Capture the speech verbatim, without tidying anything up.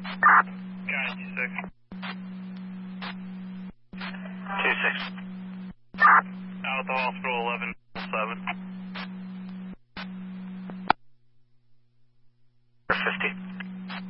Guy two six. two six. Out at the hospital eleven seven. fifty.